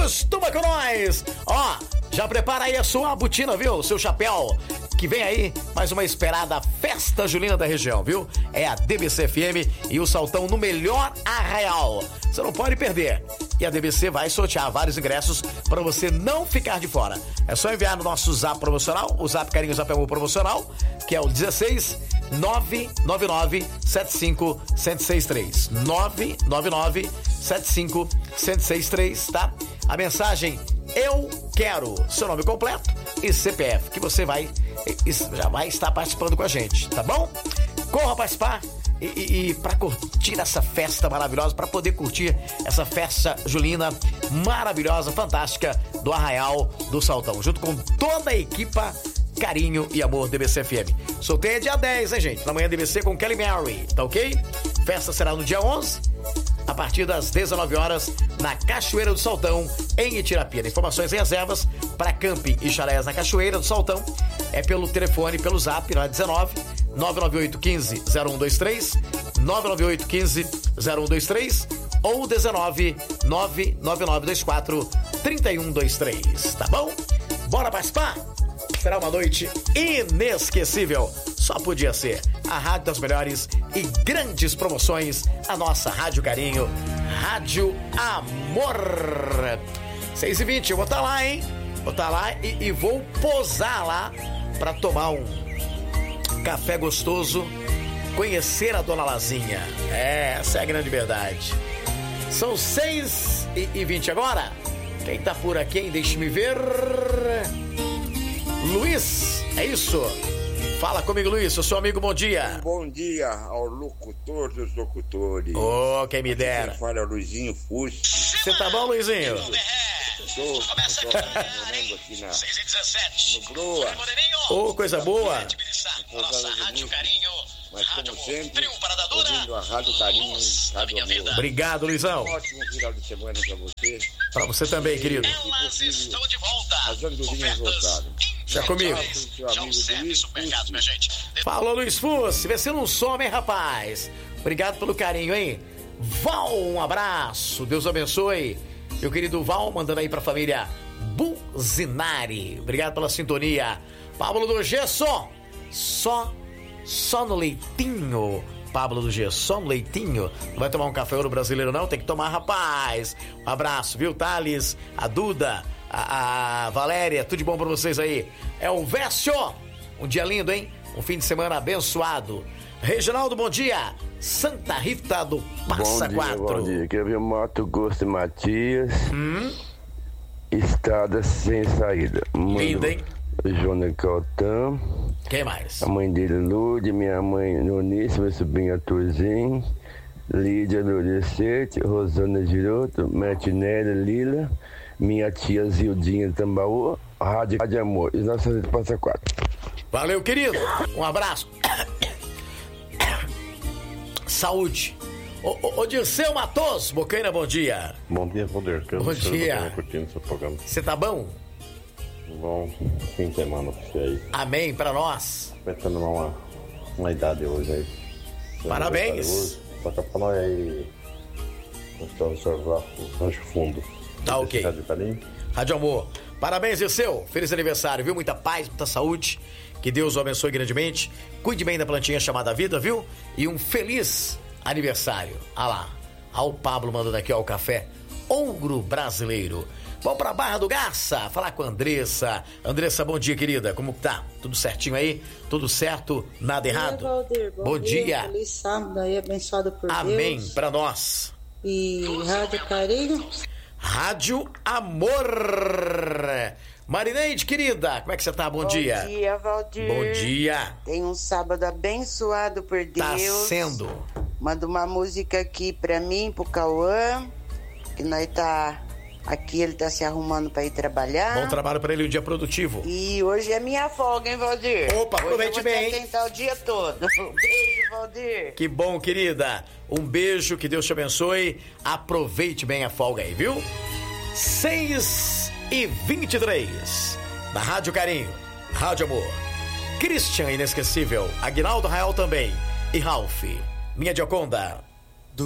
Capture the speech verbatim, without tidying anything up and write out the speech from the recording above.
Costuma com nós. Ó, já prepara aí a sua botina, viu? O seu chapéu. Que vem aí mais uma esperada festa julina da região, viu? É a D B C F M e o Saltão no melhor arraial. Você não pode perder. E a D B C vai sortear vários ingressos para você não ficar de fora. É só enviar no nosso zap promocional, o zap carinho Zap Amor promocional, que é o dezesseis nove nove nove sete cinco um zero seis três. nove nove nove sete cinco um zero seis três, tá? A mensagem Eu Quero, seu nome completo e C P F, que você vai já vai estar participando com a gente, tá bom? Corra participar e, e, e para curtir essa festa maravilhosa, para poder curtir essa festa julina maravilhosa, fantástica do Arraial do Saltão, junto com toda a equipa Carinho e Amor D B C F M. Sorteio é dia dez, hein, gente? Na manhã D B C com Kelly Mary, tá ok? Festa será no dia onze, a partir das dezenove horas, na Cachoeira do Saltão, em Itirapina. Informações e reservas para camping e chalés na Cachoeira do Saltão é pelo telefone, pelo zap, no dezenove nove nove oito um cinco zero um dois três, nove nove oito um cinco zero um dois três ou dezenove nove nove nove dois quatro três um dois três, tá bom? Bora participar? Será uma noite inesquecível. Só podia ser a rádio das melhores e grandes promoções, a nossa Rádio Carinho, Rádio Amor. seis e vinte, eu vou estar lá, hein? Vou estar lá e, e vou posar lá para tomar um café gostoso, conhecer a Dona Lazinha. É, essa é a grande verdade. São seis e vinte agora. Quem tá por aqui, hein? Deixe-me ver. Luiz, é isso? Fala comigo, Luiz, sou seu amigo, bom dia. Bom dia ao locutor dos locutores. Ô, oh, quem me dera. Quem fala é o Luizinho Fuxi. Você tá bom, Luizinho? Estou morando aqui na, no Broa. Ô, oh, coisa boa. Nossa Rádio Carinho. Mas como sempre, ouvindo a Rádio Carinho, Rádio Amor. Obrigado, Luizão. Um ótimo final de semana pra você. Pra você também, e, querido. Elas estão de volta. As andorinhas voltaram. Já comigo. Falou, Luiz Fuss. Vê se não some, hein, rapaz. Obrigado pelo carinho, hein. Val, um abraço. Deus abençoe. Meu querido Val, mandando aí pra família Buzinari. Obrigado pela sintonia. Pablo do Gesso. Só, só no leitinho. Pablo do Gesso, só no leitinho. Não vai tomar um café ouro brasileiro, não? Tem que tomar, rapaz. Um abraço, viu, Thales? A Duda. A, a Valéria, tudo de bom pra vocês aí. É o Vécio, um dia lindo, hein? Um fim de semana abençoado. Reginaldo, bom dia. Santa Rita do Passa bom dia, Quatro. Bom dia, quer ver Mato Grosso e Matias. Hum? Estrada sem saída. Lindo, hein? Jônia Caltã. Quem mais? A mãe dele, Lude, minha mãe, Nonice, minha sobrinha, Turzinho. Lídia Lorecete, Rosana Giroto, Martinelli, Lila. Minha tia Zildinha Tambaú, Rádio, Rádio Amor, e nossa Rede Passa Quatro. Valeu, querido. Um abraço. Saúde. Ô, ô, ô Dirceu Matos, Bocaina, bom dia. Bom dia, Valdir. Bom dia. Curtindo seu programa. Você tá bom? Bom fim de semana pra você aí. Amém, pra nós. Pensando numa uma idade hoje aí. Parabéns. Toca pra nós aí. Gustavo Sorvato, Rancho Fundo. Tá ok. Rádio Carinho. Rádio Amor. Parabéns, Dirceu. Feliz aniversário, viu? Muita paz, muita saúde. Que Deus o abençoe grandemente. Cuide bem da plantinha chamada vida, viu? E um feliz aniversário. Ah lá. Ah, o Pablo mandando aqui, ó, o café Ouro Brasileiro. Vamos pra Barra do Garça, falar com a Andressa. Andressa, bom dia, querida. Como tá? Tudo certinho aí? Tudo certo? Nada errado? Bom dia, Valdir. Bom, bom dia. dia. Feliz sábado aí, abençoado por Amém. Deus. Amém, pra nós. E Rádio Carinho. Rádio Amor. Marineide, querida, como é que você tá? Bom, Bom dia. Bom dia, Valdir. Bom dia. Tem um sábado abençoado por Deus. Tá sendo. Manda uma música aqui pra mim, pro Cauã, que nós tá aqui, ele tá se arrumando pra ir trabalhar. Bom trabalho pra ele, um dia produtivo. E hoje é minha folga, hein, Valdir? Opa, aproveite bem, hein? Vou tentar o dia todo. Um beijo, Valdir. Que bom, querida. Um beijo, que Deus te abençoe. Aproveite bem a folga aí, viu? seis e vinte e três, na Rádio Carinho, Rádio Amor. Christian Inesquecível, Aguinaldo Rael também. E Ralph, minha Gioconda.